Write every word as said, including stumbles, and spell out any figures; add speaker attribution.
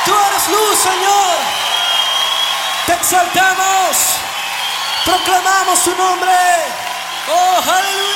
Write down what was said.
Speaker 1: Tú eres luz, Señor. Te exaltamos. Proclamamos tu nombre. Oh, aleluya.